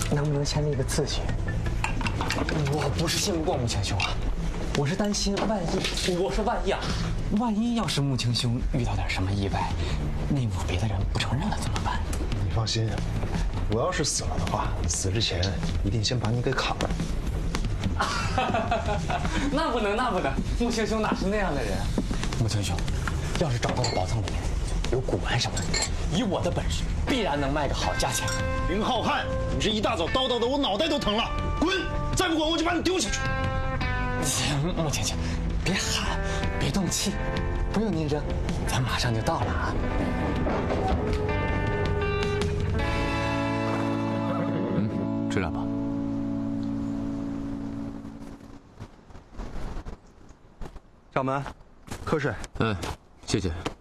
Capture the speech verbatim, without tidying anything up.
能不能先立个字据？我不是信不过穆青兄啊，我是担心万一，我说万一啊，万一要是穆青兄遇到点什么意外，内部别的人不承认了怎么办？ 你放心，我要是死了的话，死之前一定先把你给砍了。 那不能，那不能，穆青兄哪是那样的人？穆青兄，要是找到了宝藏里面有古玩什么的，以我的本事，必然能卖个好价钱。 林浩瀚，你这一大早叨叨的，我脑袋都疼了。滚！再不滚我就把你丢下去。 行，穆青兄，别喊，别动气，不用您扔，咱马上就到了啊。 嗯，吃点吧。 掌门，瞌睡。 嗯，谢谢。